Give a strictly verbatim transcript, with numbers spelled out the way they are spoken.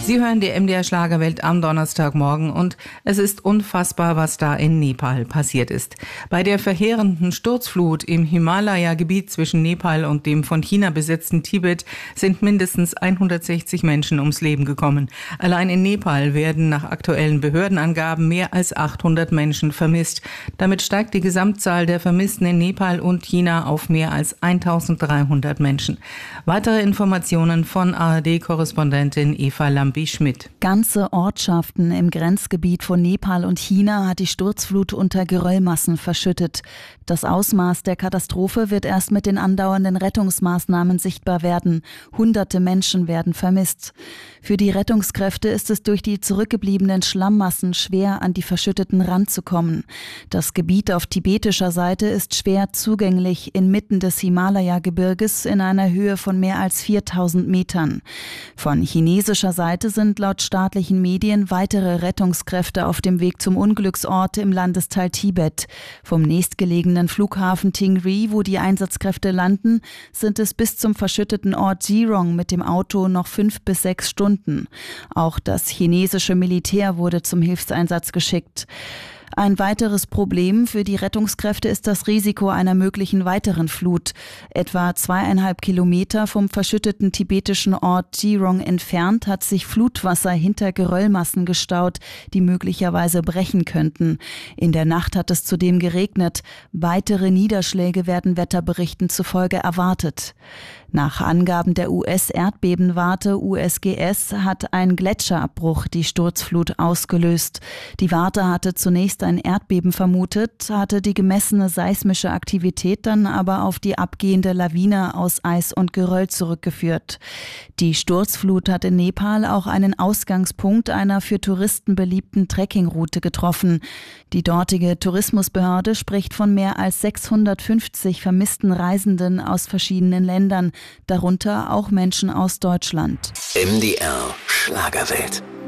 Sie hören die M D R Schlagerwelt am Donnerstagmorgen und es ist unfassbar, was da in Nepal passiert ist. Bei der verheerenden Sturzflut im Himalaya-Gebiet zwischen Nepal und dem von China besetzten Tibet sind mindestens hundertsechzig Menschen ums Leben gekommen. Allein in Nepal werden nach aktuellen Behördenangaben mehr als achthundert Menschen vermisst. Damit steigt die Gesamtzahl der Vermissten in Nepal und China auf mehr als eintausenddreihundert Menschen. Weitere Informationen von A R D-Korrespondentin Eva Lambi-Schmidt. Ganze Ortschaften im Grenzgebiet von Nepal und China hat die Sturzflut unter Geröllmassen verschüttet. Das Ausmaß der Katastrophe wird erst mit den andauernden Rettungsmaßnahmen sichtbar werden. Hunderte Menschen werden vermisst. Für die Rettungskräfte ist es durch die zurückgebliebenen Schlammmassen schwer, an die verschütteten ranzukommen. Das Gebiet auf tibetischer Seite ist schwer zugänglich inmitten des Himalaya-Gebirges in einer Höhe von mehr als viertausend Metern. Von chinesischer Seite sind laut staatlichen Medien weitere Rettungskräfte auf dem Weg zum Unglücksort im Landesteil Tibet. Vom nächstgelegenen Flughafen Tingri, wo die Einsatzkräfte landen, sind es bis zum verschütteten Ort Jirong mit dem Auto noch fünf bis sechs Stunden. Auch das chinesische Militär wurde zum Hilfseinsatz geschickt. Ein weiteres Problem für die Rettungskräfte ist das Risiko einer möglichen weiteren Flut. Etwa zweieinhalb Kilometer vom verschütteten tibetischen Ort Jirong entfernt hat sich Flutwasser hinter Geröllmassen gestaut, die möglicherweise brechen könnten. In der Nacht hat es zudem geregnet. Weitere Niederschläge werden Wetterberichten zufolge erwartet. Nach Angaben der U S-Erdbebenwarte U S G S hat ein Gletscherabbruch die Sturzflut ausgelöst. Die Warte hatte zunächst ein Erdbeben vermutet, hatte die gemessene seismische Aktivität dann aber auf die abgehende Lawine aus Eis und Geröll zurückgeführt. Die Sturzflut hat in Nepal auch einen Ausgangspunkt einer für Touristen beliebten Trekkingroute getroffen. Die dortige Tourismusbehörde spricht von mehr als sechshundertfünfzig vermissten Reisenden aus verschiedenen Ländern, darunter auch Menschen aus Deutschland. M D R Schlagerwelt.